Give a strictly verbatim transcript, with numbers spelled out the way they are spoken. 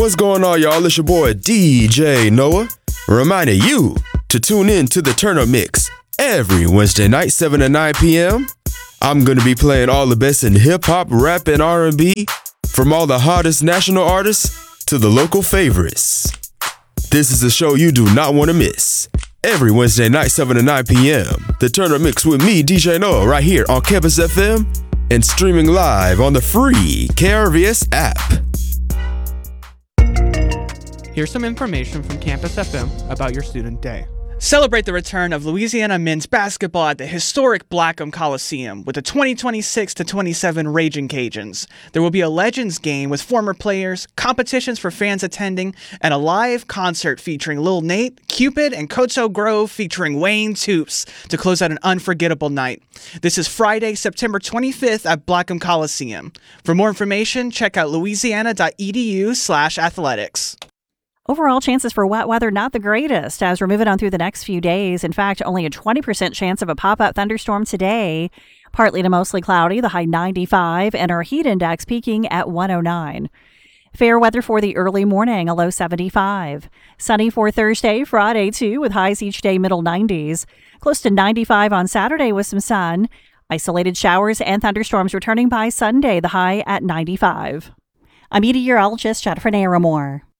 What's going on, y'all? It's your boy D J Noah, reminding you to tune in to the Turn Up Mix every Wednesday night, seven to nine p.m. I'm going to be playing all the best in hip-hop, rap, and R and B, from all the hottest national artists to the local favorites. This is a show you do not want to miss. Every Wednesday night, seven to nine p.m. The Turn Up Mix with me, D J Noah, right here on Campus F M and streaming live on the free K R V S app. Here's some information from Campus F M about your student day. Celebrate the return of Louisiana men's basketball at the historic Blackham Coliseum with the twenty twenty-six to twenty-seven Raging Cajuns. There will be a Legends game with former players, competitions for fans attending, and a live concert featuring Lil Nate, Cupid, and Koto Grove featuring Wayne Toops to close out an unforgettable night. This is Friday, September twenty-fifth at Blackham Coliseum. For more information, check out louisiana.edu slash athletics. Overall chances for wet weather not the greatest as we're moving on through the next few days. In fact, only a twenty percent chance of a pop-up thunderstorm today. Partly to mostly cloudy, the high ninety-five, and our heat index peaking at one oh nine. Fair weather for the early morning, a low seventy-five. Sunny for Thursday, Friday too, with highs each day middle nineties. Close to ninety-five on Saturday with some sun. Isolated showers and thunderstorms returning by Sunday, the high at ninety-five. I'm meteorologist Jennifer Naramore.